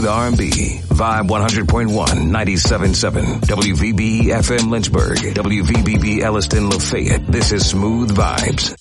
R&B. Vibe 100.1, 97.7. WVBE FM Lynchburg. WVBB Elliston Lafayette. This is Smooth Vibes.